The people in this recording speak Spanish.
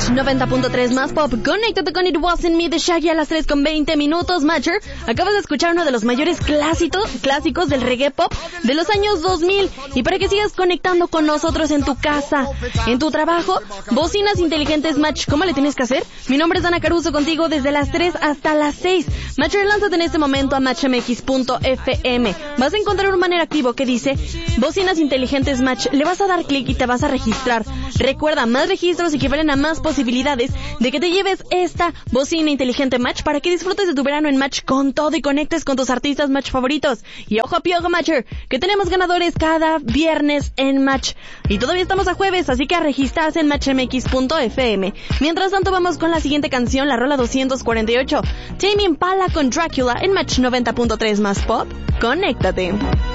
Match 90.3 más pop. Conéctate con It Wasn't Me de Shaggy a las 3:20. Matcher, acabas de escuchar uno de los mayores clásicos del reggae pop de los años 2000. Y para que sigas conectando con nosotros en tu casa, en tu trabajo, bocinas inteligentes Match. ¿Cómo le tienes que hacer? Mi nombre es Dana Caruso, contigo desde las 3 hasta las 6. Matcher, lánzate en este momento a matchmx.fm. Vas a encontrar un banner activo que dice bocinas inteligentes Match. Le vas a dar clic y te vas a registrar. Recuerda, más registros equivalen a más posibilidades de que te lleves esta bocina inteligente Match para que disfrutes de tu verano en Match con todo y conectes con tus artistas Match favoritos. Y ojo a piojo, Matcher, que tenemos ganadores cada viernes en Match. Y todavía estamos a jueves, así que a registrarse en matchmx.fm. Mientras tanto, vamos con la siguiente canción, la rola 248. Tame Impala con Dracula en Match 90.3 más pop. Conéctate.